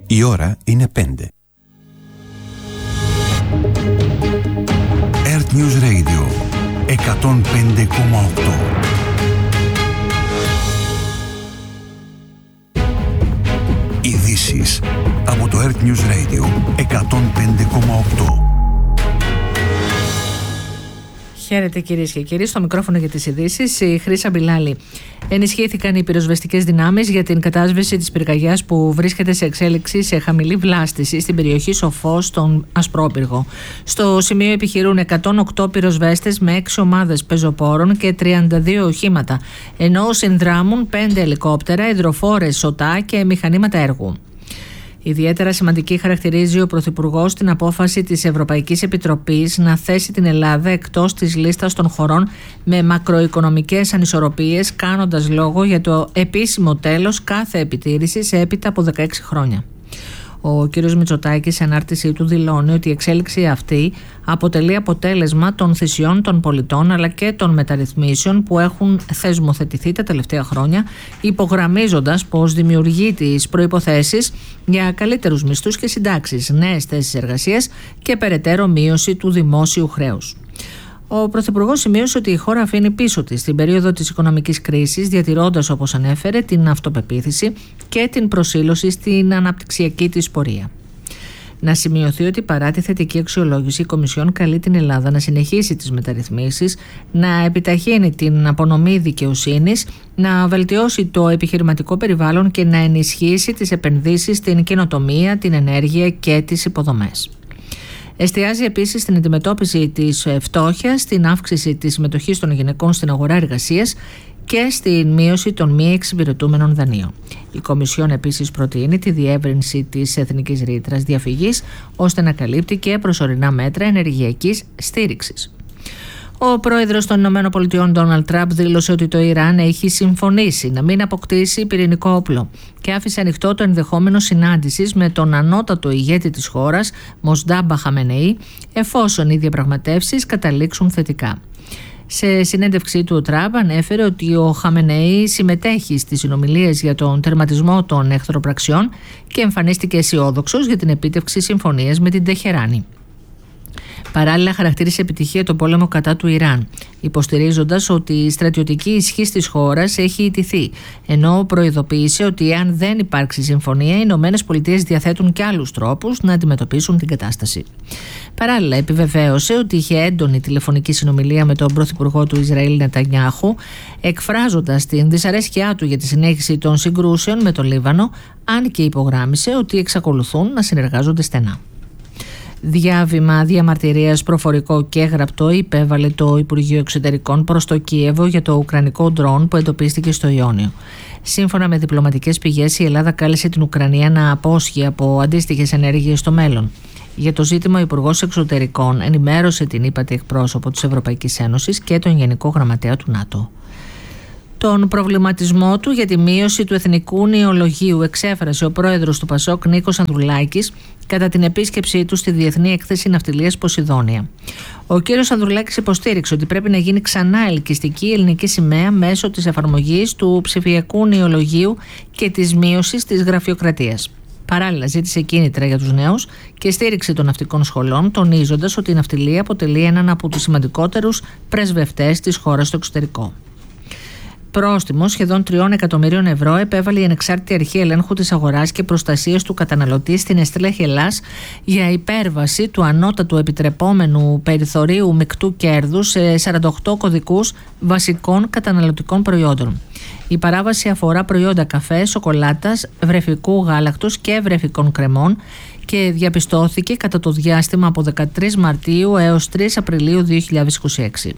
Η ώρα είναι 5. Earth News Radio 105,8. Ειδήσεις από το Earth News Radio 105,8. Χαίρετε κυρίες και κύριοι, στο μικρόφωνο για τις ειδήσεις η Χρύσα Μπιλάλη. Ενισχύθηκαν οι πυροσβεστικές δυνάμεις για την κατάσβεση της πυρκαγιάς που βρίσκεται σε εξέλιξη σε χαμηλή βλάστηση στην περιοχή Σοφός στον Ασπρόπυργο. Στο σημείο επιχειρούν 108 πυροσβέστες με 6 ομάδες πεζοπόρων και 32 οχήματα, ενώ συνδράμουν 5 ελικόπτερα, υδροφόρες σωτά και μηχανήματα έργου. Ιδιαίτερα σημαντική χαρακτηρίζει ο Πρωθυπουργός την απόφαση της Ευρωπαϊκής Επιτροπής να θέσει την Ελλάδα εκτός της λίστας των χωρών με μακροοικονομικές ανισορροπίες, κάνοντας λόγο για το επίσημο τέλος κάθε επιτήρησης έπειτα από 16 χρόνια. Ο κ. Μητσοτάκης σε ανάρτησή του δηλώνει ότι η εξέλιξη αυτή αποτελεί αποτέλεσμα των θυσιών των πολιτών αλλά και των μεταρρυθμίσεων που έχουν θεσμοθετηθεί τα τελευταία χρόνια, υπογραμμίζοντας πως δημιουργεί τις προϋποθέσεις για καλύτερους μισθούς και συντάξεις, νέες θέσεις εργασίας και περαιτέρω μείωση του δημόσιου χρέους. Ο Πρωθυπουργός σημείωσε ότι η χώρα αφήνει πίσω της την περίοδο της οικονομικής κρίσης, διατηρώντας, όπως ανέφερε, την αυτοπεποίθηση και την προσήλωση στην αναπτυξιακή της πορεία. Να σημειωθεί ότι παρά τη θετική αξιολόγηση, η Κομισιόν καλεί την Ελλάδα να συνεχίσει τις μεταρρυθμίσεις, να επιταχύνει την απονομή δικαιοσύνης, να βελτιώσει το επιχειρηματικό περιβάλλον και να ενισχύσει τις επενδύσεις στην καινοτομία, την ενέργεια και τις υποδομές. Εστιάζει επίσης στην αντιμετώπιση της φτώχειας, στην αύξηση της συμμετοχής των γυναικών στην αγορά εργασίας και στην μείωση των μη εξυπηρετούμενων δανείων. Η Κομισιόν επίσης προτείνει τη διεύρυνση της εθνικής ρήτρας διαφυγής ώστε να καλύπτει και προσωρινά μέτρα ενεργειακής στήριξης. Ο πρόεδρος των ΗΠΑ, Ντόναλντ Τραμπ, δήλωσε ότι το Ιράν έχει συμφωνήσει να μην αποκτήσει πυρηνικό όπλο και άφησε ανοιχτό το ενδεχόμενο συνάντησης με τον ανώτατο ηγέτη της χώρας, Μοσντάμπα Χαμενεή, εφόσον οι διαπραγματεύσεις καταλήξουν θετικά. Σε συνέντευξή του, ο Τραμπ ανέφερε ότι ο Χαμενεή συμμετέχει στις συνομιλίες για τον τερματισμό των εχθροπραξιών και εμφανίστηκε αισιόδοξος για την επίτευξη συμφωνίας με την Τεχεράνη. Παράλληλα, χαρακτήρισε επιτυχία τον πόλεμο κατά του Ιράν, υποστηρίζοντας ότι η στρατιωτική ισχύς της χώρας έχει ιτηθεί, ενώ προειδοποίησε ότι εάν δεν υπάρξει συμφωνία, οι ΗΠΑ διαθέτουν και άλλους τρόπους να αντιμετωπίσουν την κατάσταση. Παράλληλα, επιβεβαίωσε ότι είχε έντονη τηλεφωνική συνομιλία με τον πρωθυπουργό του Ισραήλ, Νετανιάχου, εκφράζοντας την δυσαρέσκειά του για τη συνέχιση των συγκρούσεων με το Λίβανο, αν και υπογράμμισε ότι εξακολουθούν να συνεργάζονται στενά. Διάβημα διαμαρτυρίας προφορικό και γραπτό υπέβαλε το Υπουργείο Εξωτερικών προς το Κίεβο για το ουκρανικό ντρόν που εντοπίστηκε στο Ιόνιο. Σύμφωνα με διπλωματικές πηγές, η Ελλάδα κάλεσε την Ουκρανία να απόσχει από αντίστοιχες ενέργειες στο μέλλον. Για το ζήτημα, ο Υπουργός Εξωτερικών ενημέρωσε την ύπατη εκπρόσωπο της Ευρωπαϊκής Ένωσης και τον Γενικό Γραμματέα του ΝΑΤΟ. Τον προβληματισμό του για τη μείωση του εθνικού νεολογίου εξέφρασε ο πρόεδρος του ΠΑΣΟΚ, Νίκος Ανδρουλάκης, κατά την επίσκεψή του στη Διεθνή Έκθεση Ναυτιλίας Ποσειδόνια. Ο κύριος Ανδρουλάκης υποστήριξε ότι πρέπει να γίνει ξανά ελκυστική η ελληνική σημαία μέσω της εφαρμογής του ψηφιακού νεολογίου και της μείωσης της γραφειοκρατίας. Παράλληλα, ζήτησε κίνητρα για τους νέους και στήριξη των ναυτικών σχολών, τονίζοντας ότι η ναυτιλία αποτελεί έναν από τους σημαντικότερους πρεσβευτές της χώρας στο εξωτερικό. Πρόστιμο σχεδόν 3 εκατομμυρίων ευρώ επέβαλε η Ανεξάρτητη Αρχή Ελέγχου της Αγοράς και Προστασίας του Καταναλωτή στην Εστέλα Χελάς για υπέρβαση του ανώτατου επιτρεπόμενου περιθωρίου μεικτού κέρδους σε 48 κωδικούς βασικών καταναλωτικών προϊόντων. Η παράβαση αφορά προϊόντα καφέ, σοκολάτας, βρεφικού γάλακτος και βρεφικών κρεμών και διαπιστώθηκε κατά το διάστημα από 13 Μαρτίου έως 3 Απριλίου 2026.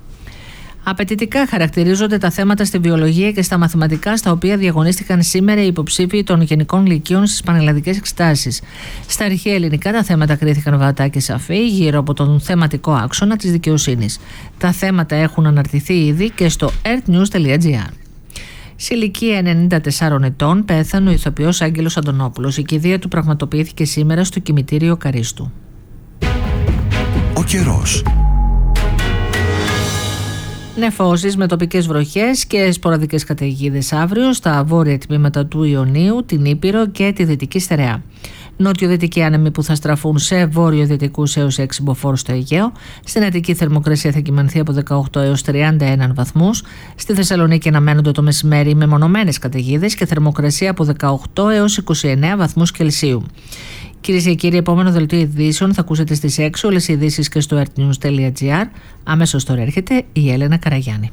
Απαιτητικά χαρακτηρίζονται τα θέματα στη βιολογία και στα μαθηματικά, στα οποία διαγωνίστηκαν σήμερα οι υποψήφοι των γενικών λυκείων στις πανελλαδικές εξετάσεις. Στα αρχαία ελληνικά τα θέματα κρίθηκαν βατά και σαφή γύρω από τον θεματικό άξονα της δικαιοσύνης. Τα θέματα έχουν αναρτηθεί ήδη και στο earthnews.gr. Σε ηλικία 94 ετών πέθανε ο ηθοποιός Άγγελος Αντωνόπουλος. Η κηδεία του πραγματοποιήθηκε σήμερα στο κημητήριο Καρίστου. Ο καιρός. Νεφώσεις με τοπικές βροχές και σποραδικές καταιγίδες αύριο στα βόρεια τμήματα του Ιωνίου, την Ήπειρο και τη Δυτική Στερεά. Νότιο-δυτικοί άνεμοι που θα στραφούν σε βόρειο-δυτικούς έως 6 μποφόρ στο Αιγαίο. Στην Αττική θερμοκρασία θα κυμανθεί από 18 έως 31 βαθμούς. Στη Θεσσαλονίκη αναμένονται το μεσημέρι με μονομένες καταιγίδες και θερμοκρασία από 18 έως 29 βαθμούς Κελσίου. Κυρίες και κύριοι, επόμενο δελτίο ειδήσεων θα ακούσετε στις 6 όλες οι ειδήσεις και στο earthnews.gr. Αμέσως τώρα έρχεται η Έλενα Καραγιάννη.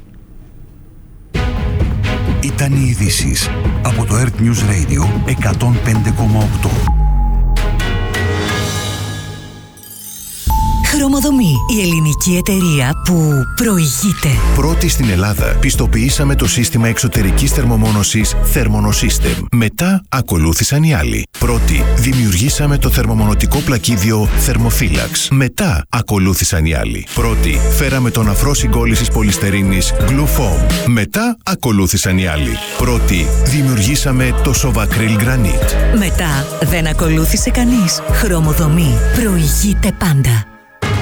Ήταν οι ειδήσεις από το Earth News Radio 105,8. Χρωμοδομή, η ελληνική εταιρεία που προηγείται. Πρώτη στην Ελλάδα, πιστοποιήσαμε το σύστημα εξωτερικής θερμομόνωσης Thermonosystem. Μετά ακολούθησαν οι άλλοι. Πρώτη, δημιουργήσαμε το θερμομονωτικό πλακίδιο Thermophilax. Μετά ακολούθησαν οι άλλοι. Πρώτη, φέραμε τον αφρό συγκόλλησης πολυστερίνης Glufoam. Μετά ακολούθησαν οι άλλοι. Πρώτη, δημιουργήσαμε το Sovacryl Granite. Μετά δεν ακολούθησε κανείς. Χρωμοδομή, προηγείται πάντα.